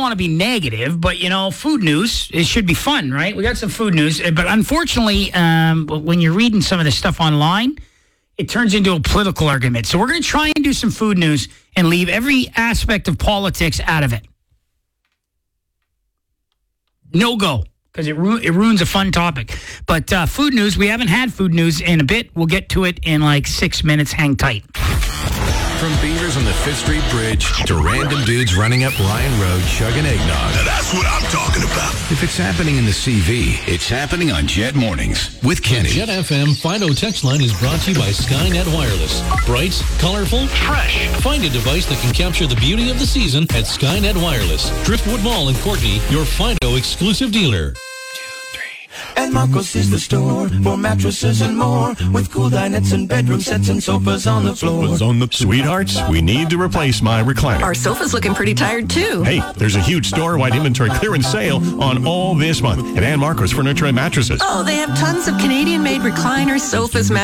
want to be negative, but, food news, it should be fun, right? We got some food news. But unfortunately, when you're reading some of this stuff online, it turns into a political argument. So we're going to try and do some food news and leave every aspect of politics out of it. No go, because it ruins a fun topic. But food news, we haven't had food news in a bit. We'll get to it in like 6 minutes. Hang tight. From beavers on the 5th Street Bridge to random dudes running up Ryan Road chugging eggnog. Now that's what I'm talking about. If it's happening in the CV, it's happening on Jet Mornings with Kenny. Jet FM Fido text line is brought to you by Skynet Wireless. Bright, colorful, fresh. Find a device that can capture the beauty of the season at Skynet Wireless. Driftwood Mall in Courtney, your Fido exclusive dealer. And Marcos is the store for mattresses and more, with cool dinettes and bedroom sets and sofas on the floor. Sweethearts, we need to replace my recliner. Our sofa's looking pretty tired, too. Hey, there's a huge store-wide inventory clearance sale on all this month at Ann Marcos Furniture and Mattresses. Oh, they have tons of Canadian-made recliners, sofas,